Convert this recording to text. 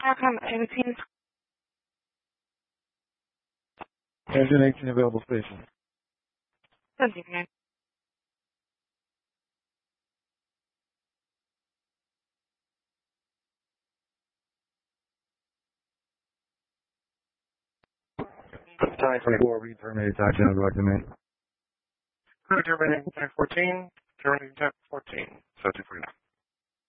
Outcome 18. Engine 18 available station. 79. Time 24, read terminate, attack channel, direct to me. Crew terminating 1014, terminating 1014, subject for now.